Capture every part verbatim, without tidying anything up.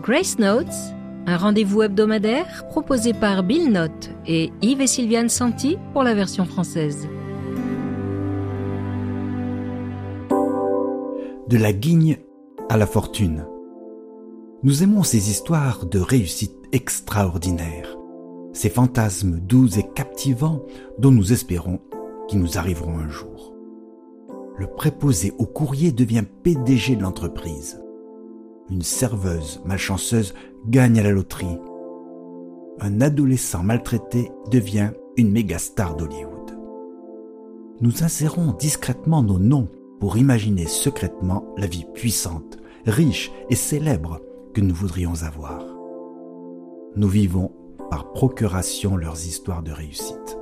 Grace Notes, un rendez-vous hebdomadaire proposé par Bill Note et Yves et Sylviane Santi pour la version française. De la guigne à la fortune. Nous aimons ces histoires de réussite extraordinaire, ces fantasmes doux et captivants dont nous espérons qu'ils nous arriveront un jour. Le préposé au courrier devient P D G de l'entreprise. Une serveuse malchanceuse gagne à la loterie. Un adolescent maltraité devient une méga star d'Hollywood. Nous insérons discrètement nos noms pour imaginer secrètement la vie puissante, riche et célèbre que nous voudrions avoir. Nous vivons par procuration leurs histoires de réussite.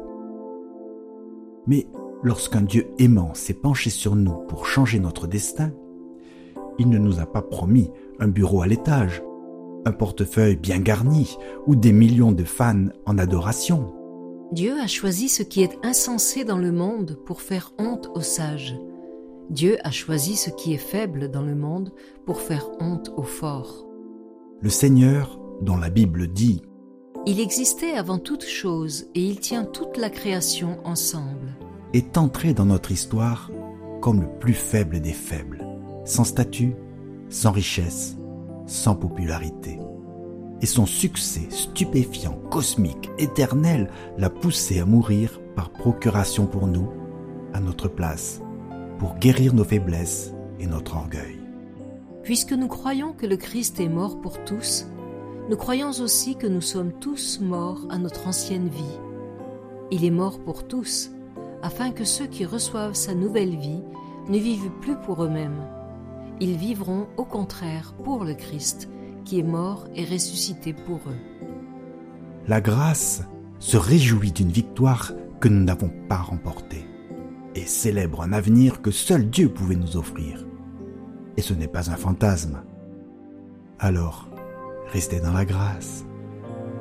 Mais lorsqu'un Dieu aimant s'est penché sur nous pour changer notre destin, il ne nous a pas promis un bureau à l'étage, un portefeuille bien garni ou des millions de fans en adoration. Dieu a choisi ce qui est insensé dans le monde pour faire honte aux sages. Dieu a choisi ce qui est faible dans le monde pour faire honte aux forts. Le Seigneur, dont la Bible dit « Il existait avant toute chose et il tient toute la création ensemble », est entré dans notre histoire comme le plus faible des faibles, sans statut, sans richesse, sans popularité. Et son succès stupéfiant, cosmique, éternel l'a poussé à mourir par procuration pour nous, à notre place, pour guérir nos faiblesses et notre orgueil. Puisque nous croyons que le Christ est mort pour tous, nous croyons aussi que nous sommes tous morts à notre ancienne vie. Il est mort pour tous, afin que ceux qui reçoivent sa nouvelle vie ne vivent plus pour eux-mêmes. Ils vivront au contraire pour le Christ, qui est mort et ressuscité pour eux. La grâce se réjouit d'une victoire que nous n'avons pas remportée et célèbre un avenir que seul Dieu pouvait nous offrir. Et ce n'est pas un fantasme. Alors, restez dans la grâce.